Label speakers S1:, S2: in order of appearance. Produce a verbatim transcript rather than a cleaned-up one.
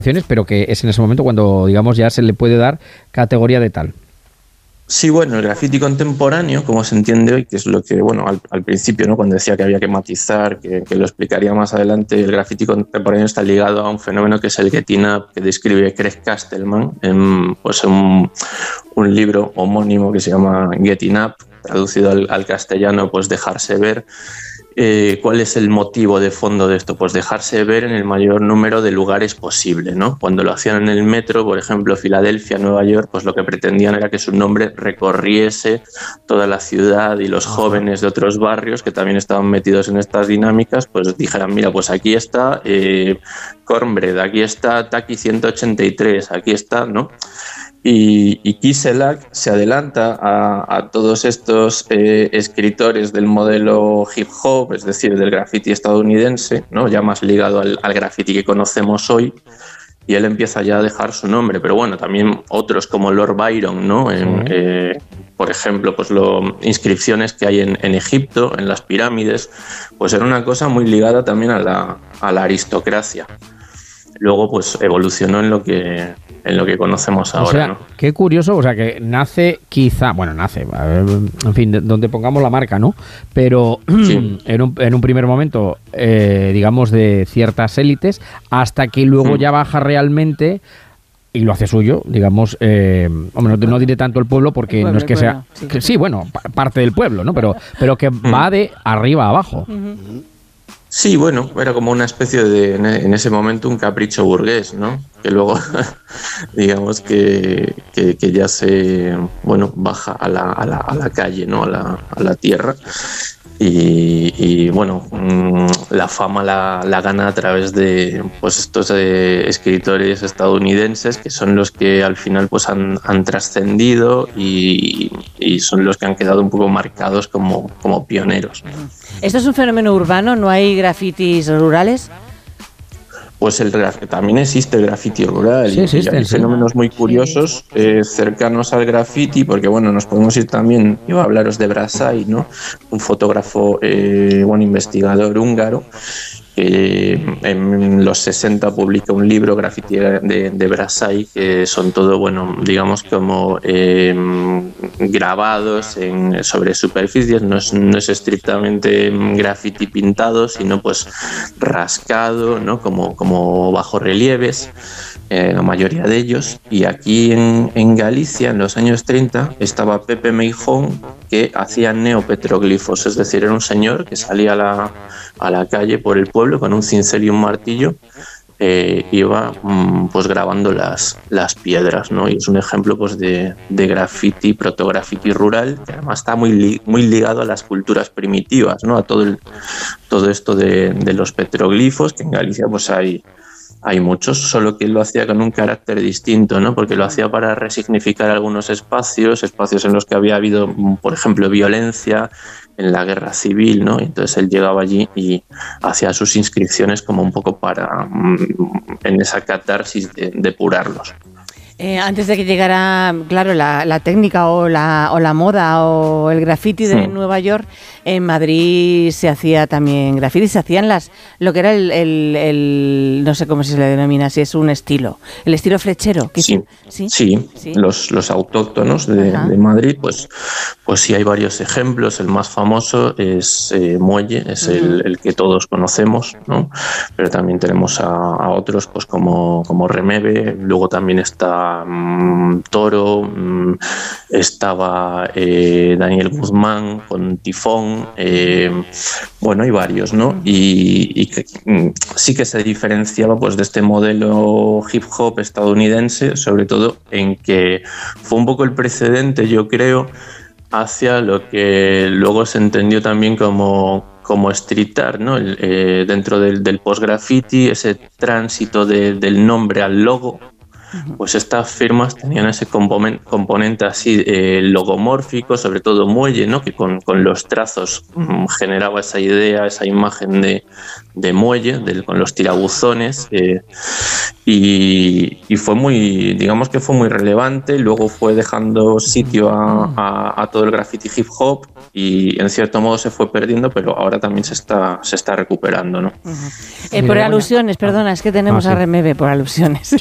S1: pero que es en ese momento cuando, digamos, ya se le puede dar categoría de tal.
S2: Sí, bueno, el graffiti contemporáneo, como se entiende hoy, que es lo que, bueno, al, al principio, ¿no? Cuando decía que había que matizar, que, que lo explicaría más adelante, el graffiti contemporáneo está ligado a un fenómeno que es el Getting Up, que describe Craig Castleman en, pues, un, un libro homónimo que se llama Getting Up, traducido al, al castellano, pues dejarse ver. Eh, ¿Cuál es el motivo de fondo de esto? Pues dejarse ver en el mayor número de lugares posible, ¿no? Cuando lo hacían en el metro, por ejemplo, Filadelfia, Nueva York, pues lo que pretendían era que su nombre recorriese toda la ciudad y los jóvenes de otros barrios que también estaban metidos en estas dinámicas, pues dijeran, mira, pues aquí está eh, Cornbread, aquí está Taki ciento ochenta y tres, aquí está, ¿no? Y, y Kiselak se adelanta a, a todos estos eh, escritores del modelo hip hop, es decir, del graffiti estadounidense, ¿no? Ya más ligado al, al graffiti que conocemos hoy, y él empieza ya a dejar su nombre. Pero bueno, también otros como Lord Byron, ¿no? En, eh, por ejemplo, pues lo, inscripciones que hay en, en Egipto, en las pirámides, pues era una cosa muy ligada también a la, a la aristocracia. Luego pues evolucionó en lo que en lo que conocemos ahora,
S1: o sea,
S2: ¿no?
S1: Qué curioso, o sea, que nace quizá, bueno, nace, a ver, en fin, de, donde pongamos la marca, ¿no? Pero sí. en, un, en un primer momento, eh, digamos, de ciertas élites, hasta que luego mm. ya baja realmente y lo hace suyo, digamos, eh, hombre, no, no diré tanto el pueblo porque el pueblo, no es que sea... Sí. Que, sí, bueno, parte del pueblo, ¿no? Pero, pero que mm. va de arriba a abajo.
S2: Uh-huh. Sí, bueno, era como una especie de, en ese momento, un capricho burgués, ¿no? Que luego, digamos que, que, que ya se, bueno, baja a la, a la, a la calle, ¿no? A la, a la tierra. Y, y bueno, la fama la, la gana a través de pues estos eh, escritores estadounidenses que son los que al final pues han, han trascendido y, y son los que han quedado un poco marcados como, como pioneros.
S3: ¿Esto es un fenómeno urbano? ¿No hay grafitis rurales?
S2: Pues el también existe el graffiti rural, sí, existe, y hay sí. fenómenos muy curiosos eh, cercanos al graffiti, porque bueno, nos podemos ir también, iba a hablaros de Brassai, ¿no? Un fotógrafo, eh, un investigador húngaro, que en los sesenta publica un libro, Graffiti de, de Brassai, que son todo, bueno, digamos como eh, grabados en, sobre superficies, no es, no es estrictamente graffiti pintado, sino pues rascado, ¿no? Como, como bajo relieves, eh, la mayoría de ellos. Y aquí en, en Galicia, en los años treinta, estaba Pepe Meijón, que hacía neopetroglifos, es decir, era un señor que salía a la, a la calle por el pueblo con un cincel y un martillo, eh, iba mmm, pues grabando las, las piedras, ¿no? Y es un ejemplo pues de, de graffiti, protograffiti rural, que además está muy, li, muy ligado a las culturas primitivas, ¿no? A todo, el, todo esto de, de los petroglifos, que en Galicia pues hay... Hay muchos, solo que él lo hacía con un carácter distinto, ¿no? Porque lo hacía para resignificar algunos espacios, espacios en los que había habido, por ejemplo, violencia en la guerra civil, ¿no? Y entonces él llegaba allí y hacía sus inscripciones como un poco para, en esa catarsis, de depurarlos.
S3: Eh, antes de que llegara, claro, la, la técnica o la, o la moda o el graffiti de sí. Nueva York, en Madrid se hacía también graffiti, se hacían las, lo que era el, el, el no sé cómo se le denomina, si es un estilo, el estilo flechero. ¿Qué
S2: sí, sí, sí, sí. Los, los autóctonos de, de Madrid, pues, pues sí hay varios ejemplos. El más famoso es eh, Muelle, es uh-huh. el, el que todos conocemos, ¿no? Pero también tenemos a, a otros, pues como, como Remebe, luego también está Um, Toro, um, estaba eh, Daniel Guzmán con Tifón, eh, bueno, hay varios, ¿no? Y, y que, um, sí que se diferenciaba pues de este modelo hip hop estadounidense, sobre todo en que fue un poco el precedente, yo creo, hacia lo que luego se entendió también como como street art, ¿no? El, eh, dentro del, del post-graffiti, ese tránsito de, del nombre al logo, pues estas firmas tenían ese componente así eh, logomórfico, sobre todo muelle, ¿no? Que con, con los trazos mmm, generaba esa idea, esa imagen de, de muelle, de, con los tirabuzones, eh, y, y fue muy, digamos que fue muy relevante. Luego fue dejando sitio a, a, a todo el graffiti hip hop y en cierto modo se fue perdiendo, pero ahora también se está, se está recuperando, ¿no?
S3: Uh-huh. Eh, por alusiones, perdona, es que tenemos ah, sí. a Remebe por alusiones.